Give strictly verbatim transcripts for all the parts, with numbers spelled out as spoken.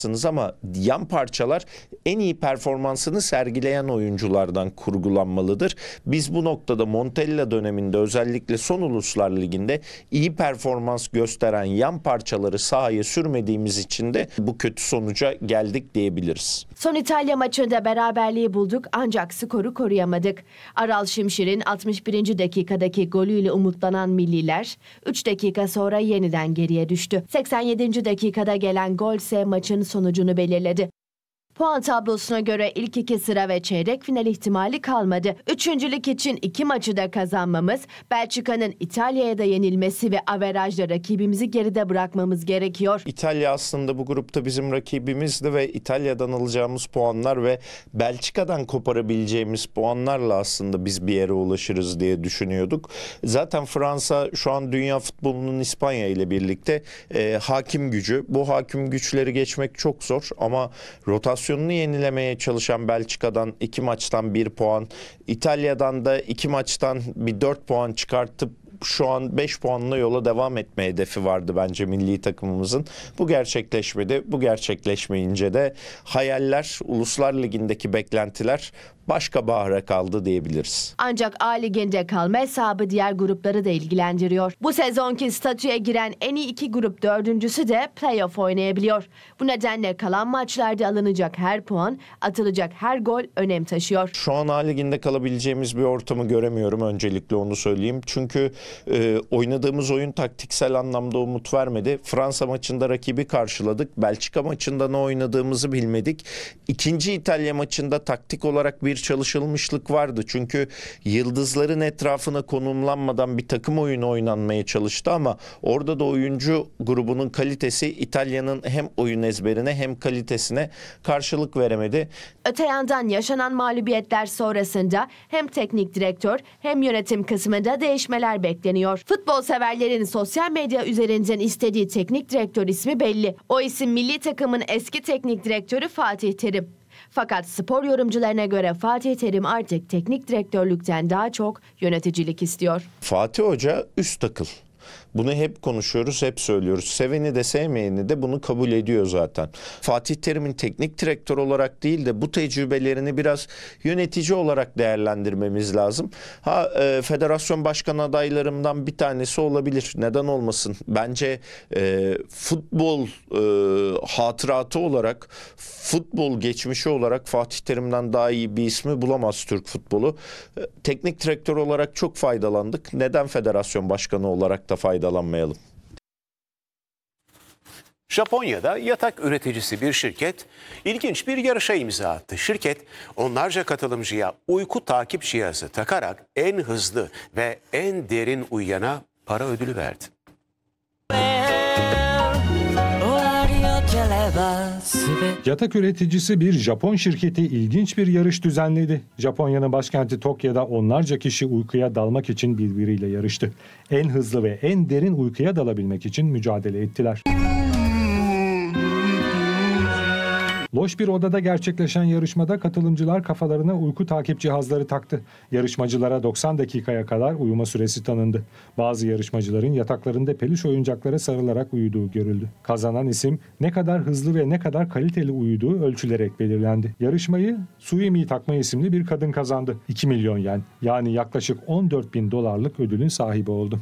ama yan parçalar en iyi performansını sergileyen oyunculardan kurgulanmalıdır. Biz bu noktada Montella döneminde özellikle son Uluslar Ligi'nde iyi performans gösteren yan parçaları sahaya sürmediğimiz için de bu kötü sonuca geldik diyebiliriz. Son İtalya maçında beraberliği bulduk ancak skoru koruyamadık. Aral Şimşir'in altmış birinci dakikadaki golüyle umutlanan milliler üç dakika sonra yeniden geriye düştü. seksen yedinci dakikada gelen gol ise maçın sonucunu belirledi. Puan tablosuna göre ilk iki sıra ve çeyrek final ihtimali kalmadı. Üçüncülük için iki maçı da kazanmamız, Belçika'nın İtalya'ya da yenilmesi ve averajla rakibimizi geride bırakmamız gerekiyor. İtalya aslında bu grupta bizim rakibimizdi ve İtalya'dan alacağımız puanlar ve Belçika'dan koparabileceğimiz puanlarla aslında biz bir yere ulaşırız diye düşünüyorduk. Zaten Fransa şu an dünya futbolunun İspanya ile birlikte e, hakim gücü. Bu hakim güçleri geçmek çok zor ama rotasyon yenilemeye çalışan Belçika'dan iki maçtan bir puan, İtalya'dan da iki maçtan bir dört puan çıkartıp şu an beş puanla yola devam etme hedefi vardı bence milli takımımızın. Bu gerçekleşmedi. Bu gerçekleşmeyince de hayaller, Uluslar Ligi'ndeki beklentiler başka bahara kaldı diyebiliriz. Ancak A Ligi'nde kalma hesabı diğer grupları da ilgilendiriyor. Bu sezonki statüye giren en iyi iki grup dördüncüsü de playoff oynayabiliyor. Bu nedenle kalan maçlarda alınacak her puan, atılacak her gol önem taşıyor. Şu an A Ligi'nde kalabileceğimiz bir ortamı göremiyorum. Öncelikle onu söyleyeyim. Çünkü e, oynadığımız oyun taktiksel anlamda umut vermedi. Fransa maçında rakibi karşıladık. Belçika maçında ne oynadığımızı bilmedik. İkinci İtalya maçında taktik olarak bir çalışılmışlık vardı. Çünkü yıldızların etrafına konumlanmadan bir takım oyunu oynanmaya çalıştı ama orada da oyuncu grubunun kalitesi İtalya'nın hem oyun ezberine hem kalitesine karşılık veremedi. Öte yandan yaşanan mağlubiyetler sonrasında hem teknik direktör hem yönetim kısmında değişmeler bekleniyor. Futbol severlerin sosyal medya üzerinden istediği teknik direktör ismi belli. O isim milli takımın eski teknik direktörü Fatih Terim. Fakat spor yorumcularına göre Fatih Terim artık teknik direktörlükten daha çok yöneticilik istiyor. Fatih Hoca üst akıl. Bunu hep konuşuyoruz, hep söylüyoruz. Seveni de sevmeyeni de bunu kabul ediyor zaten. Fatih Terim'in teknik direktör olarak değil de bu tecrübelerini biraz yönetici olarak değerlendirmemiz lazım. Ha e, federasyon başkan adaylarımdan bir tanesi olabilir. Neden olmasın? Bence e, futbol e, hatıratı olarak, futbol geçmişi olarak Fatih Terim'den daha iyi bir ismi bulamaz Türk futbolu. E, teknik direktör olarak çok faydalandık. Neden federasyon başkanı olarak da faydalanmayalım? Japonya'da yatak üreticisi bir şirket ilginç bir yarışa imza attı. Şirket onlarca katılımcıya uyku takip cihazı takarak en hızlı ve en derin uyuyana para ödülü verdi. Yatak üreticisi bir Japon şirketi ilginç bir yarış düzenledi. Japonya'nın başkenti Tokyo'da onlarca kişi uykuya dalmak için birbiriyle yarıştı. En hızlı ve en derin uykuya dalabilmek için mücadele ettiler. Loş bir odada gerçekleşen yarışmada katılımcılar kafalarına uyku takip cihazları taktı. Yarışmacılara doksan dakikaya kadar uyuma süresi tanındı. Bazı yarışmacıların yataklarında peluş oyuncaklara sarılarak uyuduğu görüldü. Kazanan isim ne kadar hızlı ve ne kadar kaliteli uyuduğu ölçülerek belirlendi. Yarışmayı Suimi Takma isimli bir kadın kazandı. iki milyon yen yani yaklaşık on dört bin dolarlık ödülün sahibi oldu.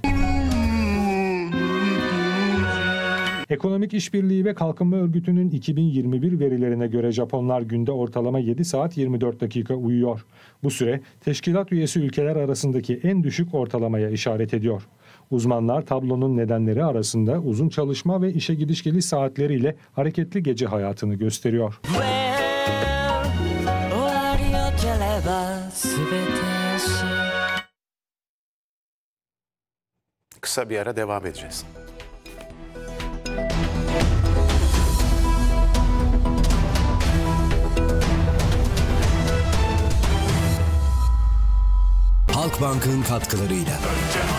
Ekonomik İşbirliği ve Kalkınma Örgütü'nün iki bin yirmi bir verilerine göre Japonlar günde ortalama yedi saat yirmi dört dakika uyuyor. Bu süre teşkilat üyesi ülkeler arasındaki en düşük ortalamaya işaret ediyor. Uzmanlar tablonun nedenleri arasında uzun çalışma ve işe gidiş geliş saatleriyle hareketli gece hayatını gösteriyor. Kısa bir ara devam edeceğiz. Halkbank'ın katkılarıyla.